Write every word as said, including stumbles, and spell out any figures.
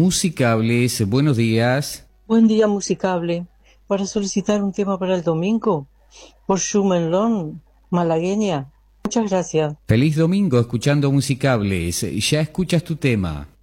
Musicables, buenos días. Buen día, Musicable. Para solicitar un tema para el domingo, por Schumann, malagueña. Muchas gracias. Feliz domingo escuchando Musicables. Ya escuchas tu tema.